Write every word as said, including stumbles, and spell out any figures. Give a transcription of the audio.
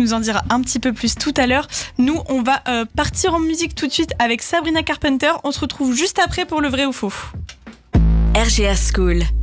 nous en diras un petit peu plus tout à l'heure. Nous, on va euh, partir en musique tout de suite avec Sabrina Carpenter. On se retrouve juste après pour le vrai ou faux. R G A School,